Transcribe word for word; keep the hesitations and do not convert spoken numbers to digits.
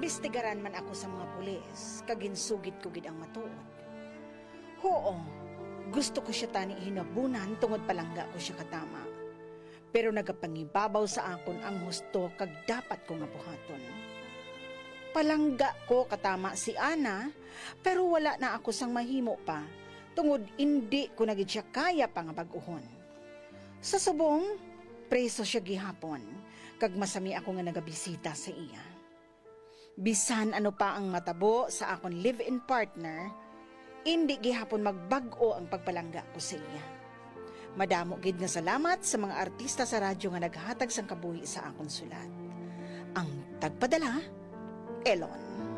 Imbestigaran man ako sa mga pulis, kaginsugid ko gid ang matuod. Oo, gusto ko siya tani hinabunan tungod palangga ko siya katama. Pero nagapangibabaw sa akon ang husto kag dapat ko nga buhaton. Palangga ko katama si Ana, pero wala na ako sang mahimo pa, tungod hindi ko na gid siya kaya pa nga bag-uhon. Sa subong, preso siya gihapon, kag masami ako nga nagabisita sa iya. Bisan ano pa ang matabo sa akon live-in partner, hindi gihapon magbag-o ang pagpalangga ko sa iya. Madamo gid nga salamat sa mga artista sa radyo nga naghatag sang kabuhi sa akon sulat. Ang tagpadala, Elon.